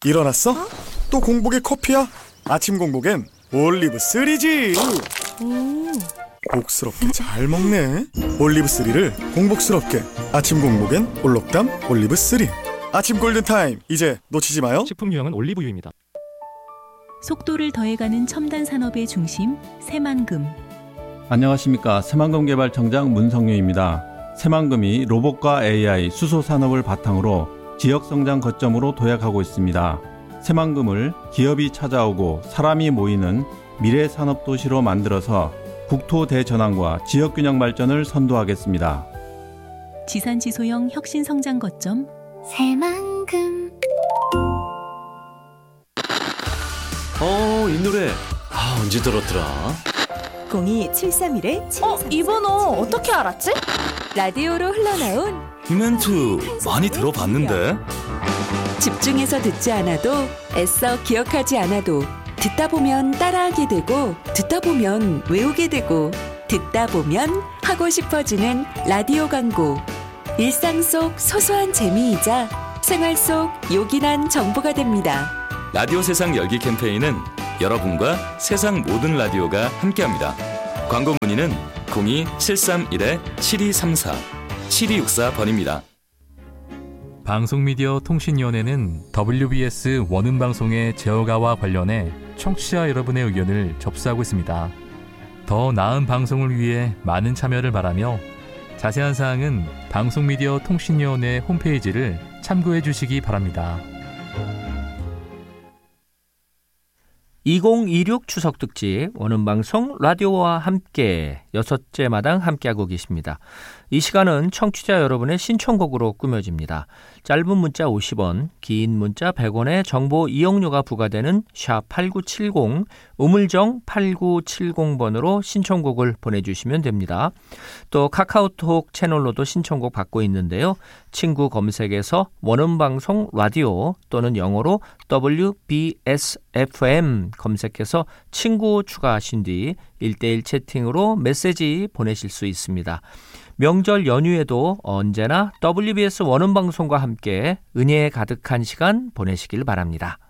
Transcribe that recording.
일어났어? 또 공복에 커피야? 아침 공복엔 올리브3지. 복스럽게 잘 먹네. 올리브3를 공복스럽게. 아침 공복엔 올록담 올리브3. 아침 골든타임, 이제 놓치지 마요. 식품 유형은 올리브유입니다. 속도를 더해가는 첨단 산업의 중심 새만금. 안녕하십니까. 새만금 개발청장 문성유입니다. 새만금이 로봇과 AI, 수소 산업을 바탕으로 지역 성장 거점으로 도약하고 있습니다. 새만금을 기업이 찾아오고 사람이 모이는 미래 산업 도시로 만들어서 국토 대전환과 지역 균형 발전을 선도하겠습니다. 지산지소형 혁신 성장 거점 새만금. 이 노래 언제 들었더라? 02731-7234. 이 번호 어떻게 알았지? 라디오로 흘러나온 이 멘트 많이 들어봤는데. 집중해서 듣지 않아도 애써 기억하지 않아도 듣다 보면 따라하게 되고 듣다 보면 외우게 되고 듣다 보면 하고 싶어지는 라디오 광고. 일상 속 소소한 재미이자 생활 속 요긴한 정보가 됩니다. 라디오 세상 열기 캠페인은 여러분과 세상 모든 라디오가 함께합니다. 광고 문의는 02-731-7234 7264번입니다. 방송미디어통신위원회는 WBS 원음방송의 제어가와 관련해 청취자 여러분의 의견을 접수하고 있습니다. 더 나은 방송을 위해 많은 참여를 바라며 자세한 사항은 방송미디어통신위원회 홈페이지를 참고해 주시기 바랍니다. 2026 추석 특집 원음방송 라디오와 함께 6째 마당 함께하고 계십니다. 이 시간은 청취자 여러분의 신청곡으로 꾸며집니다. 짧은 문자 50원, 긴 문자 100원의 정보 이용료가 부과되는 샵8970, 우물정 8970번으로 신청곡을 보내주시면 됩니다. 또 카카오톡 채널로도 신청곡 받고 있는데요. 친구 검색에서 원음방송 라디오 또는 영어로 WBSFM 검색해서 친구 추가하신 뒤 1대1 채팅으로 메시지 보내실 수 있습니다. 명절 연휴에도 언제나 WBS 원음방송과 함께 은혜에 가득한 시간 보내시길 바랍니다.